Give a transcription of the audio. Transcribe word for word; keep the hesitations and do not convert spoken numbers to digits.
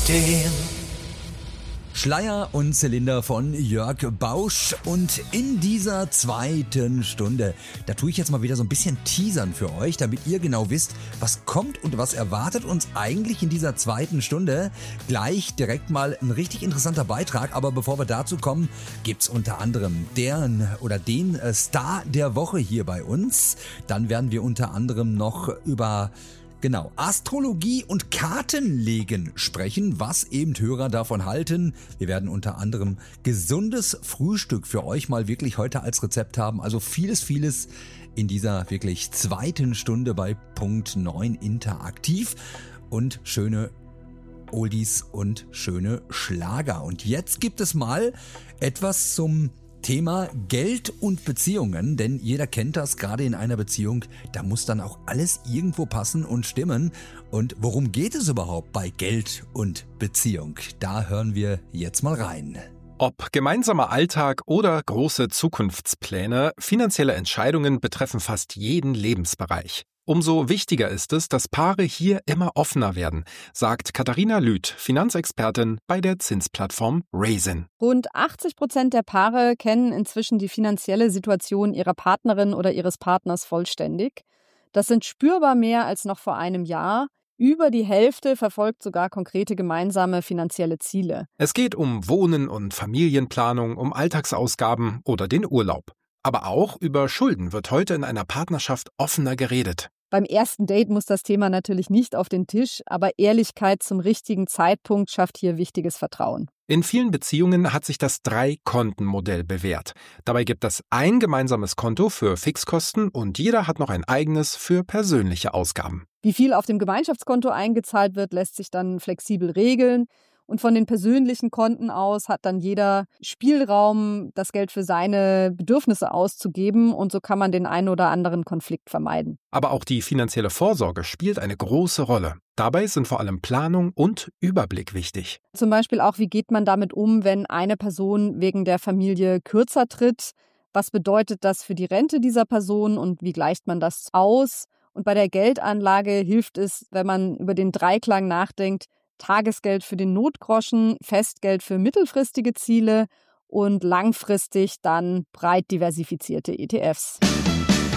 System. Schleier und Zylinder von Jörg Bausch und in dieser zweiten Stunde, da tue ich jetzt mal wieder so ein bisschen teasern für euch, damit ihr genau wisst, was kommt und was erwartet uns eigentlich in dieser zweiten Stunde. Gleich direkt mal ein richtig interessanter Beitrag, aber bevor wir dazu kommen, gibt's unter anderem deren oder den Star der Woche hier bei uns. Dann werden wir unter anderem noch über Genau, Astrologie und Kartenlegen sprechen, was eben Hörer davon halten. Wir werden unter anderem gesundes Frühstück für euch mal wirklich heute als Rezept haben. Also vieles, vieles in dieser wirklich zweiten Stunde bei Punkt neun interaktiv und schöne Oldies und schöne Schlager. Und jetzt gibt es mal etwas zum Thema Geld und Beziehungen, denn jeder kennt das, gerade in einer Beziehung, da muss dann auch alles irgendwo passen und stimmen. Und worum geht es überhaupt bei Geld und Beziehung? Da hören wir jetzt mal rein. Ob gemeinsamer Alltag oder große Zukunftspläne, finanzielle Entscheidungen betreffen fast jeden Lebensbereich. Umso wichtiger ist es, dass Paare hier immer offener werden, sagt Katharina Lüth, Finanzexpertin bei der Zinsplattform Raisin. Rund achtzig Prozent der Paare kennen inzwischen die finanzielle Situation ihrer Partnerin oder ihres Partners vollständig. Das sind spürbar mehr als noch vor einem Jahr. Über die Hälfte verfolgt sogar konkrete gemeinsame finanzielle Ziele. Es geht um Wohnen und Familienplanung, um Alltagsausgaben oder den Urlaub. Aber auch über Schulden wird heute in einer Partnerschaft offener geredet. Beim ersten Date muss das Thema natürlich nicht auf den Tisch, aber Ehrlichkeit zum richtigen Zeitpunkt schafft hier wichtiges Vertrauen. In vielen Beziehungen hat sich das Drei-Konten-Modell bewährt. Dabei gibt es ein gemeinsames Konto für Fixkosten und jeder hat noch ein eigenes für persönliche Ausgaben. Wie viel auf dem Gemeinschaftskonto eingezahlt wird, lässt sich dann flexibel regeln. Und von den persönlichen Konten aus hat dann jeder Spielraum, das Geld für seine Bedürfnisse auszugeben. Und so kann man den einen oder anderen Konflikt vermeiden. Aber auch die finanzielle Vorsorge spielt eine große Rolle. Dabei sind vor allem Planung und Überblick wichtig. Zum Beispiel auch, wie geht man damit um, wenn eine Person wegen der Familie kürzer tritt? Was bedeutet das für die Rente dieser Person und wie gleicht man das aus? Und bei der Geldanlage hilft es, wenn man über den Dreiklang nachdenkt, Tagesgeld für den Notgroschen, Festgeld für mittelfristige Ziele und langfristig dann breit diversifizierte E T Fs.